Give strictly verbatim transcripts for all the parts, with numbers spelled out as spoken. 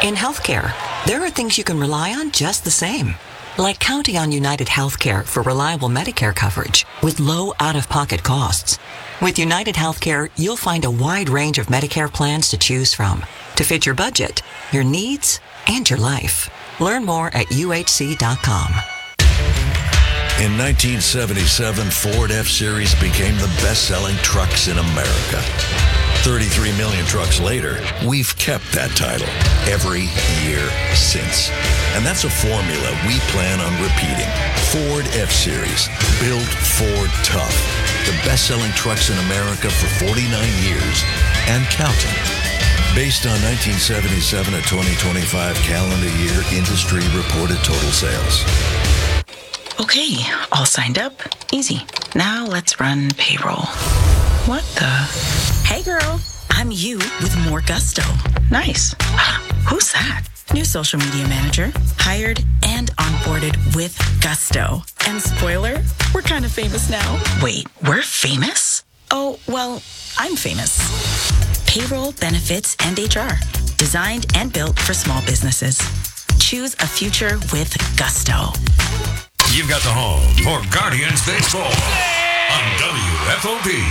In healthcare, there are things you can rely on just the same. Like counting on United Healthcare for reliable Medicare coverage with low out-of-pocket costs. With United Healthcare, you'll find a wide range of Medicare plans to choose from to fit your budget, your needs, and your life. Learn more at U H C dot com. In nineteen seventy-seven, Ford F-Series became the best-selling trucks in America. thirty-three million trucks later, we've kept that title every year since. And that's a formula we plan on repeating. Ford F-Series, built Ford tough. The best-selling trucks in America for forty-nine years and counting. Based on nineteen seventy-seven to twenty twenty-five calendar year industry reported total sales. Okay, all signed up. Easy. Now let's run payroll. What the? Hey girl, I'm you with more gusto. Nice. Who's that? New social media manager. Hired and onboarded with gusto. And spoiler, we're kind of famous now. Wait, we're famous? Oh, well, I'm famous. Payroll, benefits, and H R. Designed and built for small businesses. Choose a future with gusto. You've got the home for Guardians Baseball on W F O P.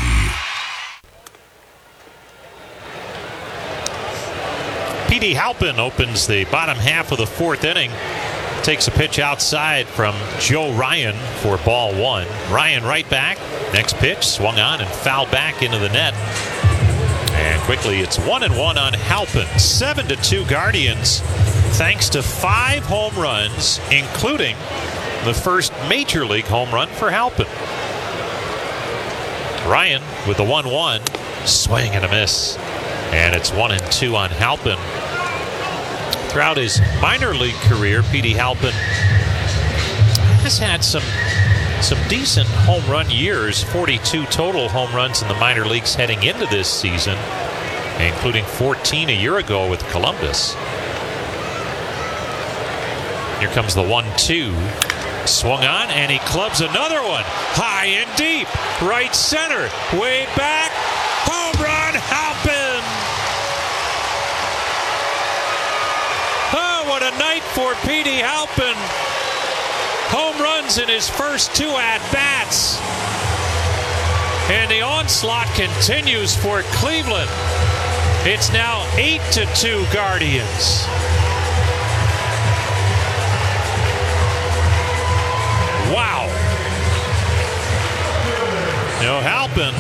P D Halpin opens the bottom half of the fourth inning. Takes a pitch outside from Joe Ryan for ball one. Ryan right back. Next pitch swung on and fouled back into the net. And quickly it's one and one on Halpin. Seven to two Guardians, thanks to five home runs, including the first major league home run for Halpin. Ryan with the one one, swing and a miss. And it's one and two on Halpin. Throughout his minor league career, P D Halpin has had some some decent home run years. forty-two total home runs in the minor leagues heading into this season, including fourteen a year ago with Columbus. Here comes the one two. Swung on, and he clubs another one. High and deep. Right center. Way back. Home run, Halpin. Oh, what a night for P D Halpin. Home runs in his first two at-bats. And the onslaught continues for Cleveland. It's now eight to two Guardians. Wow. Now Halpin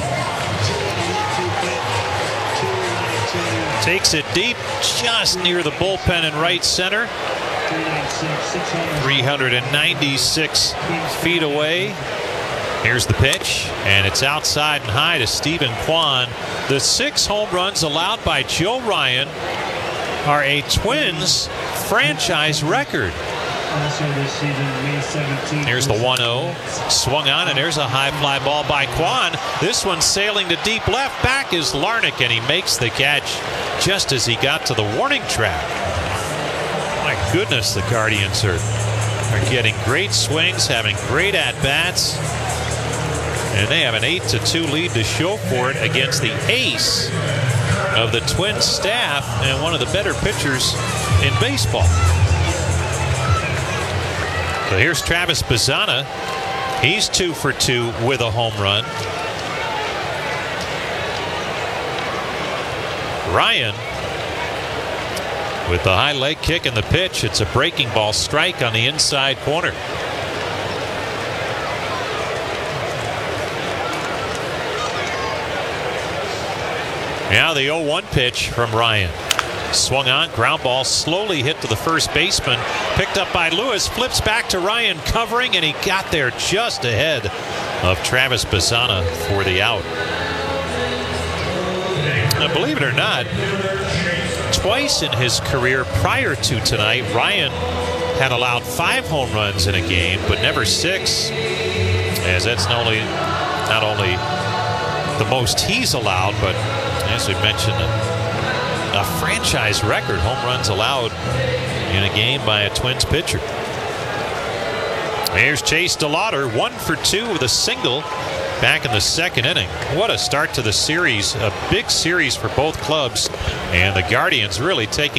takes it deep just near the bullpen in right center. three hundred ninety-six feet away. Here's the pitch, and it's outside and high to Stephen Kwan. The six home runs allowed by Joe Ryan are a Twins franchise record. Here's the one oh. Swung on, and there's a high fly ball by Kwan. This one's sailing to deep left. Back is Larnach, and he makes the catch just as he got to the warning track. My goodness, the Guardians are, are getting great swings, having great at-bats. And they have an eight to two lead to show for it against the ace of the Twins staff and one of the better pitchers in baseball. So here's Travis Bazzana. He's two for two with a home run. Ryan with the high leg kick and the pitch. It's a breaking ball strike on the inside corner. Now the oh one pitch from Ryan. Swung on, ground ball slowly hit to the first baseman. Picked up by Lewis, flips back to Ryan covering, and he got there just ahead of Travis Bazzana for the out. Now, believe it or not, twice in his career prior to tonight, Ryan had allowed five home runs in a game, but never six, as that's not only, not only the most he's allowed, but as we mentioned, a franchise record home runs allowed in a game by a Twins pitcher. Here's Chase DeLauder, one for two with a single back in the second inning. What a start to the series, a big series for both clubs, and the Guardians really taking